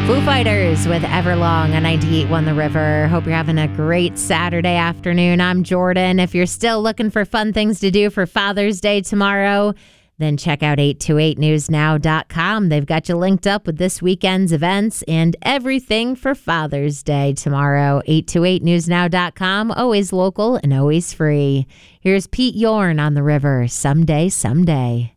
Foo Fighters with Everlong on 98.1 The River. Hope you're having a great Saturday afternoon. I'm Jordan. If you're still looking for fun things to do for Father's Day tomorrow, then check out 828newsnow.com. They've got you linked up with this weekend's events and everything for Father's Day tomorrow. 828newsnow.com, always local and always free. Here's Pete Yorn on The River, Someday, Someday.